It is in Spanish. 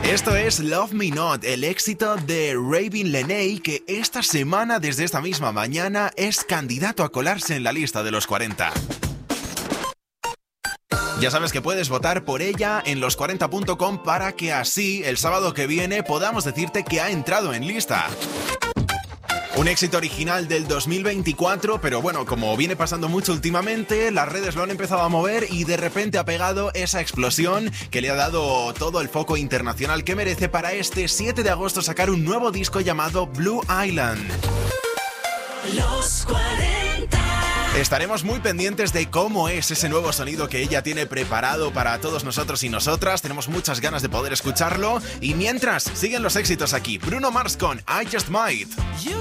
Esto es Love Me Not, el éxito de Ravin Lenay, que esta semana, desde esta misma mañana, es candidato a colarse en la lista de los 40. Ya sabes que puedes votar por ella en los40.com para que así, el sábado que viene, podamos decirte que ha entrado en lista. Un éxito original del 2024, pero bueno, como viene pasando mucho últimamente, las redes lo han empezado a mover y de repente ha pegado esa explosión que le ha dado todo el foco internacional que merece para este 7 de agosto sacar un nuevo disco llamado Blue Island. Los 40. Estaremos muy pendientes de cómo es ese nuevo sonido que ella tiene preparado para todos nosotros y nosotras. Tenemos muchas ganas de poder escucharlo. Y mientras, siguen los éxitos aquí. Bruno Mars con I Just Might.